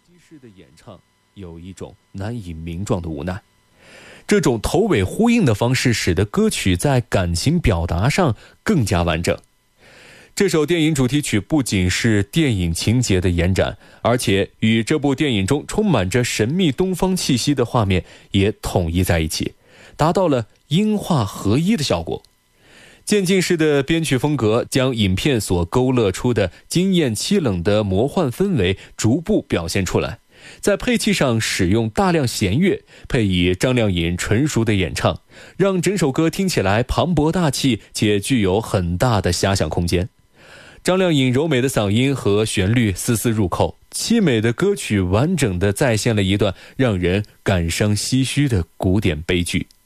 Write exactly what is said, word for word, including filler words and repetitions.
式的演唱有一种难以名状的无奈。这种头尾呼应的方式使得歌曲在感情表达上更加完整。这首电影主题曲不仅是电影情节的延展，而且与这部电影中充满着神秘东方气息的画面也统一在一起，达到了音画合一的效果。渐进式的编曲风格将影片所勾勒出的惊艳凄冷的魔幻氛围逐步表现出来，在配器上使用大量弦乐，配以张靓颖纯熟的演唱，让整首歌听起来磅礴大气且具有很大的遐想空间。张靓颖柔美的嗓音和旋律丝丝入扣，凄美的歌曲完整地再现了一段让人感伤唏嘘的古典悲剧。